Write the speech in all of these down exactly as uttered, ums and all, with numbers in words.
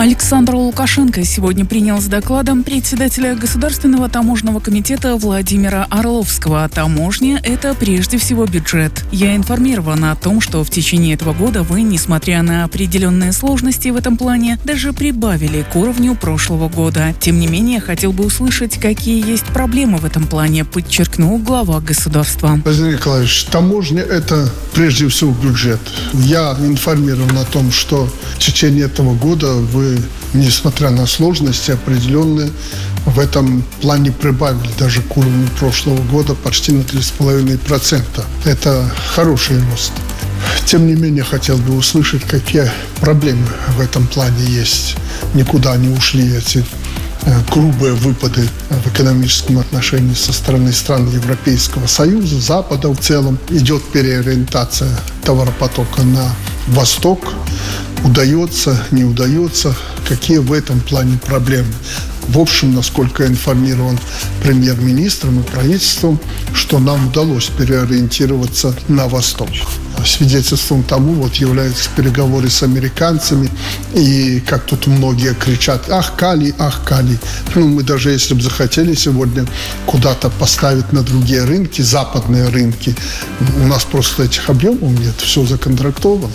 Александр Лукашенко сегодня принял с докладом председателя Государственного таможенного комитета Владимира Орловского. Таможня – это прежде всего бюджет. Я информирован о том, что в течение этого года вы, несмотря на определенные сложности в этом плане, даже прибавили к уровню прошлого года. Тем не менее, хотел бы услышать, какие есть проблемы в этом плане, подчеркнул глава государства. Владимир Николаевич, таможня – это прежде всего бюджет. Я информирован о том, что в течение этого года вы, несмотря на сложности определенные, в этом плане прибавили даже к уровню прошлого года почти на три с половиной процента. Это хороший рост. Тем не менее, хотел бы услышать, какие проблемы в этом плане есть. Никуда не ушли эти грубые выпады в экономическом отношении со стороны стран Европейского Союза, Запада в целом. Идет переориентация товаропотока на восток. Удается, не удается, какие в этом плане проблемы. В общем, насколько я информирован премьер-министром и правительством, что нам удалось переориентироваться на восток. Свидетельством тому вот являются переговоры с американцами. И как тут многие кричат: «Ах, Кали, ах, Кали». Ну, мы даже если бы захотели сегодня куда-то поставить на другие рынки, западные рынки, у нас просто этих объемов нет, все законтрактовано.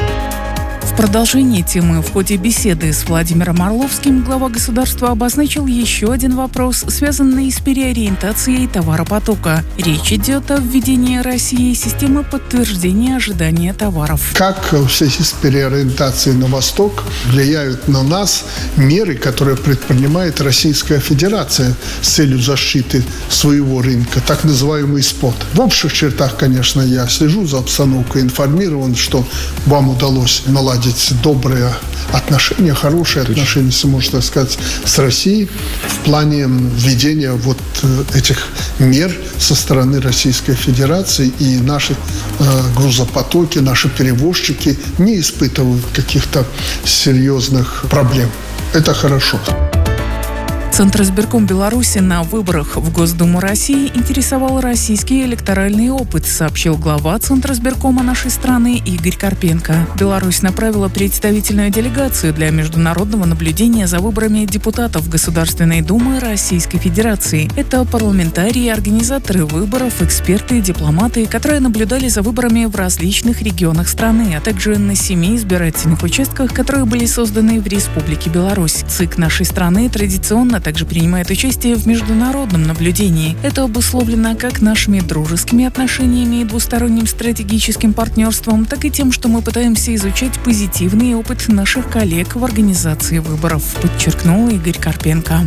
В продолжении темы в ходе беседы с Владимиром Орловским глава государства обозначил еще один вопрос, связанный с переориентацией товаропотока. Речь идет о введении России системы подтверждения ожидания товаров. Как в связи с переориентацией на восток влияют на нас меры, которые предпринимает Российская Федерация с целью защиты своего рынка, так называемый спот. В общих чертах, конечно, я слежу за обстановкой, информирован, что вам удалось наладить добрые отношения, хорошие отношения, если можно так сказать, с Россией в плане введения вот этих мер со стороны Российской Федерации, и наши э, грузопотоки, наши перевозчики не испытывают каких-то серьезных проблем. Это хорошо. Центризбирком Беларуси на выборах в Госдуму России интересовал российский электоральный опыт, сообщил глава Центризбиркома нашей страны Игорь Карпенко. Беларусь направила представительную делегацию для международного наблюдения за выборами депутатов Государственной Думы Российской Федерации. Это парламентарии, организаторы выборов, эксперты, дипломаты, которые наблюдали за выборами в различных регионах страны, а также на семи избирательных участках, которые были созданы в Республике Беларусь. ЦИК нашей страны традиционно также принимает участие в международном наблюдении. Это обусловлено как нашими дружескими отношениями и двусторонним стратегическим партнерством, так и тем, что мы пытаемся изучать позитивный опыт наших коллег в организации выборов, подчеркнул Игорь Карпенко.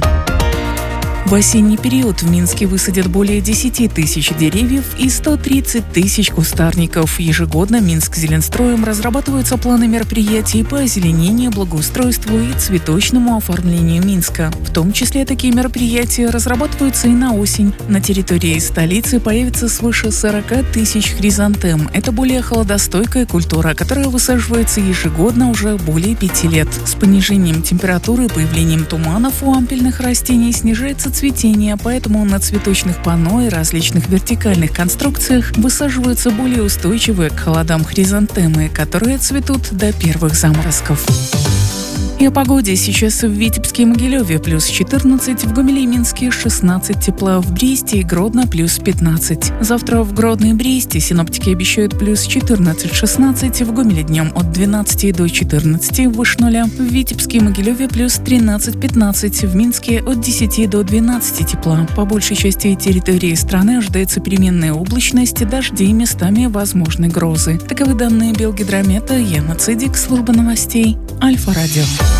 В осенний период в Минске высадят более десяти тысяч деревьев и сто тридцать тысяч кустарников. Ежегодно Минск-Зеленстроем разрабатываются планы мероприятий по озеленению, благоустройству и цветочному оформлению Минска. В том числе такие мероприятия разрабатываются и на осень. На территории столицы появится свыше сорока тысяч хризантем. Это более холодостойкая культура, которая высаживается ежегодно уже более пяти лет. С понижением температуры и появлением туманов у ампельных растений снижается цветение, поэтому на цветочных панно и различных вертикальных конструкциях высаживаются более устойчивые к холодам хризантемы, которые цветут до первых заморозков. И о погоде. Сейчас в Витебске и Могилеве плюс четырнадцать, в Гомеле и Минске шестнадцать тепла, в Бресте и Гродно плюс пятнадцать. Завтра в Гродно и Бресте синоптики обещают плюс четырнадцать-шестнадцать, в Гомеле днем от двенадцати до четырнадцати выше нуля, в Витебске и Могилеве плюс тринадцать-пятнадцать, в Минске от десяти до двенадцати тепла. По большей части территории страны ожидается переменная облачность, дожди и местами возможны грозы. Таковы данные Белгидромета. Яна Цидик, служба новостей Альфа Радио.